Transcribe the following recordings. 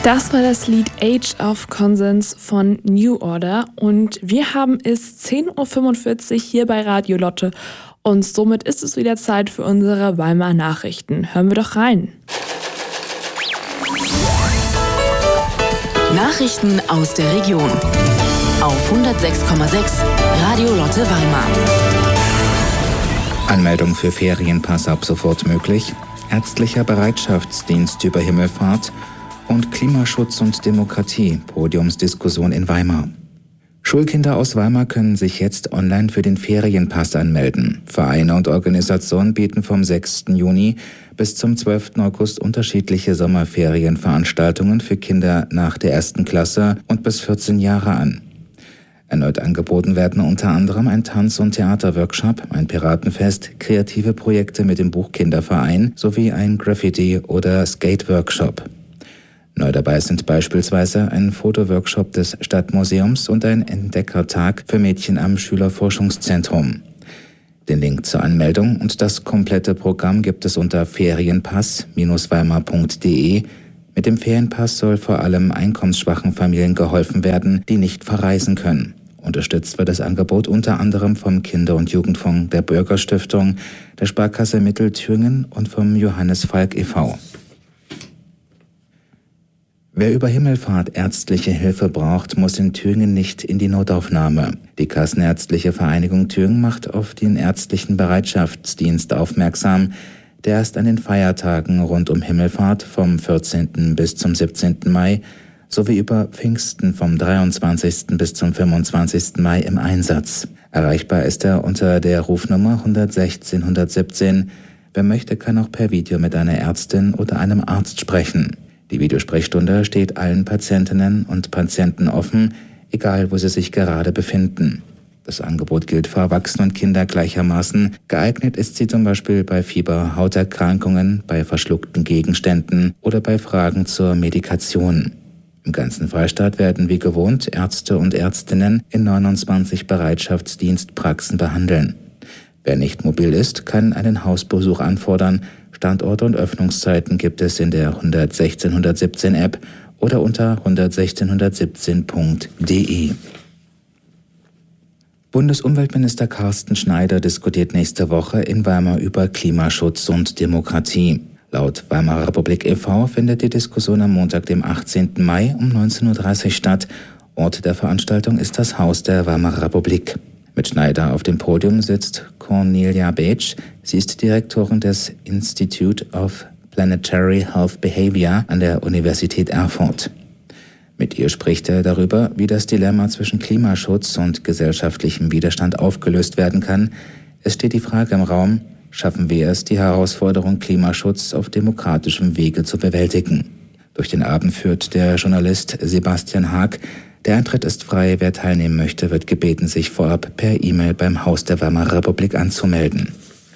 Das war das Lied Age of Consens von New Order und wir haben es 10.45 Uhr hier bei Radio Lotte und somit ist es wieder Zeit für unsere Weimar Nachrichten. Hören wir doch rein. Nachrichten aus der Region auf 106,6 Radio Lotte Weimar. Anmeldung für Ferienpass ab sofort möglich, ärztlicher Bereitschaftsdienst über Himmelfahrt und Klimaschutz und Demokratie, Podiumsdiskussion in Weimar. Schulkinder aus Weimar können sich jetzt online für den Ferienpass anmelden. Vereine und Organisationen bieten vom 6. Juni bis zum 12. August unterschiedliche Sommerferienveranstaltungen für Kinder nach der 1. Klasse und bis 14 Jahre an. Erneut angeboten werden unter anderem ein Tanz- und Theaterworkshop, ein Piratenfest, kreative Projekte mit dem Buchkinderverein sowie ein Graffiti- oder Skate-Workshop. Neu dabei sind beispielsweise ein Fotoworkshop des Stadtmuseums und ein Entdeckertag für Mädchen am Schülerforschungszentrum. Den Link zur Anmeldung und das komplette Programm gibt es unter ferienpass-weimar.de. Mit dem Ferienpass soll vor allem einkommensschwachen Familien geholfen werden, die nicht verreisen können. Unterstützt wird das Angebot unter anderem vom Kinder- und Jugendfonds der Bürgerstiftung, der Sparkasse Mittelthüringen und vom Johannes Falk e.V. Wer über Himmelfahrt ärztliche Hilfe braucht, muss in Thüringen nicht in die Notaufnahme. Die Kassenärztliche Vereinigung Thüringen macht auf den ärztlichen Bereitschaftsdienst aufmerksam, der erst an den Feiertagen rund um Himmelfahrt vom 14. bis zum 17. Mai sowie über Pfingsten vom 23. bis zum 25. Mai im Einsatz. Erreichbar ist er unter der Rufnummer 116 117. Wer möchte, kann auch per Video mit einer Ärztin oder einem Arzt sprechen. Die Videosprechstunde steht allen Patientinnen und Patienten offen, egal wo sie sich gerade befinden. Das Angebot gilt für Erwachsene und Kinder gleichermaßen. Geeignet ist sie zum Beispiel bei Fieber, Hauterkrankungen, bei verschluckten Gegenständen oder bei Fragen zur Medikation. Im ganzen Freistaat werden wie gewohnt Ärzte und Ärztinnen in 29 Bereitschaftsdienstpraxen behandeln. Wer nicht mobil ist, kann einen Hausbesuch anfordern. Standorte und Öffnungszeiten gibt es in der 116 117 App oder unter 116117.de. Bundesumweltminister Carsten Schneider diskutiert nächste Woche in Weimar über Klimaschutz und Demokratie. Laut Weimarer Republik e.V. findet die Diskussion am Montag, dem 18. Mai um 19.30 Uhr statt. Ort der Veranstaltung ist das Haus der Weimarer Republik. Mit Schneider auf dem Podium sitzt Cornelia Beetsch. Sie ist Direktorin des Institute of Planetary Health Behavior an der Universität Erfurt. Mit ihr spricht er darüber, wie das Dilemma zwischen Klimaschutz und gesellschaftlichem Widerstand aufgelöst werden kann. Es steht die Frage im Raum, schaffen wir es, die Herausforderung Klimaschutz auf demokratischem Wege zu bewältigen? Durch den Abend führt der Journalist Sebastian Haag. Der Eintritt ist frei. Wer teilnehmen möchte, wird gebeten, sich vorab per E-Mail beim Haus der Weimarer Republik anzumelden.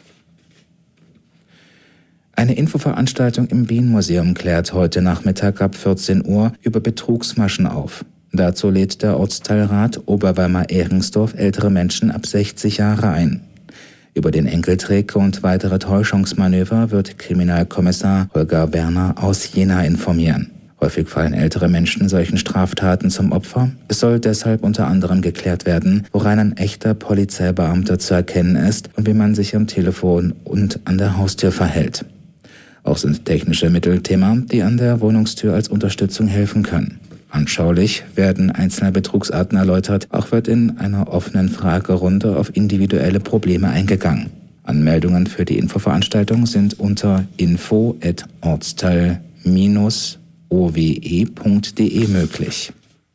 Eine Infoveranstaltung im Bienenmuseum klärt heute Nachmittag ab 14 Uhr über Betrugsmaschen auf. Dazu lädt der Ortsteilrat Oberweimar-Ehringsdorf ältere Menschen ab 60 Jahre ein. Über den Enkeltrick und weitere Täuschungsmanöver wird Kriminalkommissar Holger Werner aus Jena informieren. Häufig fallen ältere Menschen solchen Straftaten zum Opfer. Es soll deshalb unter anderem geklärt werden, woran ein echter Polizeibeamter zu erkennen ist und wie man sich am Telefon und an der Haustür verhält. Auch sind technische Mittel Thema, die an der Wohnungstür als Unterstützung helfen können. Anschaulich werden einzelne Betrugsarten erläutert, auch wird in einer offenen Fragerunde auf individuelle Probleme eingegangen. Anmeldungen für die Infoveranstaltung sind unter info@ortsteil-owe.de möglich.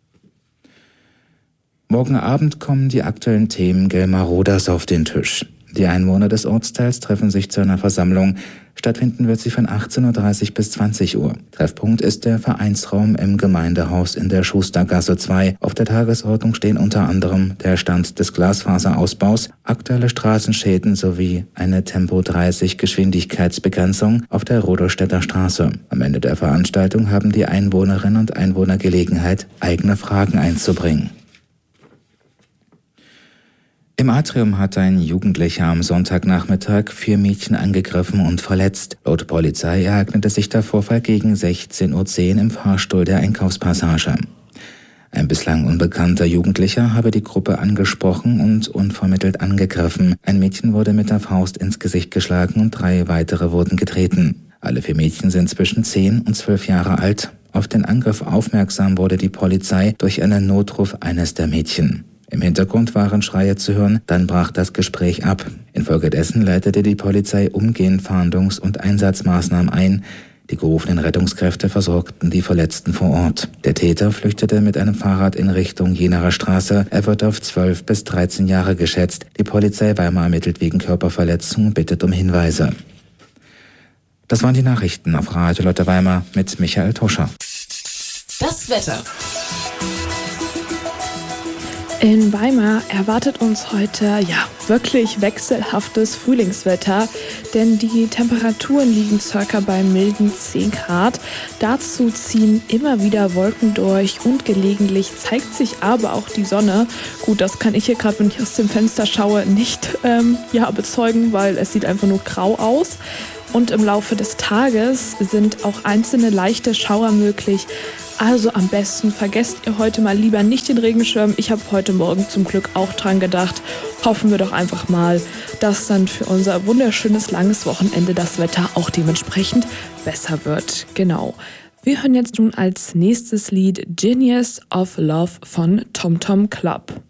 Morgen Abend kommen die aktuellen Themen Gelmaroders auf den Tisch. Die Einwohner des Ortsteils treffen sich zu einer Versammlung. Stattfinden wird sie von 18.30 Uhr bis 20 Uhr. Treffpunkt ist der Vereinsraum im Gemeindehaus in der Schustergasse 2. Auf der Tagesordnung stehen unter anderem der Stand des Glasfaserausbaus, aktuelle Straßenschäden sowie eine Tempo-30 Geschwindigkeitsbegrenzung auf der Rudolstädter Straße. Am Ende der Veranstaltung haben die Einwohnerinnen und Einwohner Gelegenheit, eigene Fragen einzubringen. Im Atrium hat ein Jugendlicher am Sonntagnachmittag 4 Mädchen angegriffen und verletzt. Laut Polizei ereignete sich der Vorfall gegen 16:10 Uhr im Fahrstuhl der Einkaufspassage. Ein bislang unbekannter Jugendlicher habe die Gruppe angesprochen und unvermittelt angegriffen. Ein Mädchen wurde mit der Faust ins Gesicht geschlagen und 3 weitere wurden getreten. Alle 4 Mädchen sind zwischen 10 und 12 Jahre alt. Auf den Angriff aufmerksam wurde die Polizei durch einen Notruf eines der Mädchen. Im Hintergrund waren Schreie zu hören, dann brach das Gespräch ab. Infolgedessen leitete die Polizei umgehend Fahndungs- und Einsatzmaßnahmen ein. Die gerufenen Rettungskräfte versorgten die Verletzten vor Ort. Der Täter flüchtete mit einem Fahrrad in Richtung Jenaer Straße. Er wird auf 12 bis 13 Jahre geschätzt. Die Polizei Weimar ermittelt wegen Körperverletzung und bittet um Hinweise. Das waren die Nachrichten auf Radio Lotte Weimar mit Michael Tuscher. Das Wetter. In Weimar erwartet uns heute wirklich wechselhaftes Frühlingswetter, denn die Temperaturen liegen ca. bei milden 10 Grad. Dazu ziehen immer wieder Wolken durch und gelegentlich zeigt sich aber auch die Sonne. Gut, das kann ich hier gerade, wenn ich aus dem Fenster schaue, nicht bezeugen, weil es sieht einfach nur grau aus. Und im Laufe des Tages sind auch einzelne leichte Schauer möglich. Also am besten vergesst ihr heute mal lieber nicht den Regenschirm. Ich habe heute Morgen zum Glück auch dran gedacht. Hoffen wir doch einfach mal, dass dann für unser wunderschönes langes Wochenende das Wetter auch dementsprechend besser wird. Genau. Wir hören jetzt nun als nächstes Lied Genius of Love von Tom Tom Club.